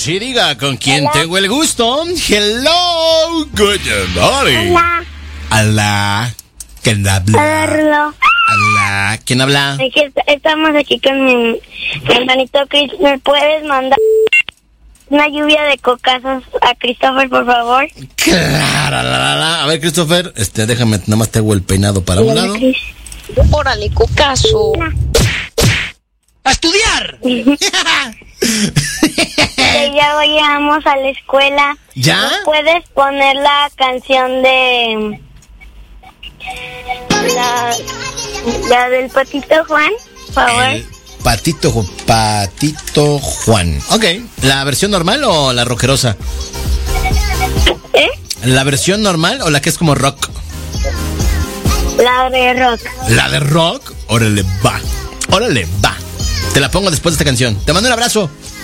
Sí, diga, ¿con quién tengo el gusto? Hello, good morning. Hola. Hola. ¿Quién habla? Hola. ¿Quién habla? Es que estamos aquí con mi hermanito Chris. ¿Me puedes mandar una lluvia de cocazos a Christopher, por favor? Claro, A ver, Christopher, déjame, nada más te hago el peinado para un lado. Chris. Órale, cocazo. ¡A estudiar! Que ya vayamos a la escuela. ¿Ya? ¿Me puedes poner la canción de... La del Patito Juan, por favor? El Patito Juan. Ok. ¿La versión normal o la rockerosa? ¿Eh? ¿La versión normal o la que es como rock? La de rock. ¿La de rock? Órale, va. Te la pongo después de esta canción. Te mando un abrazo.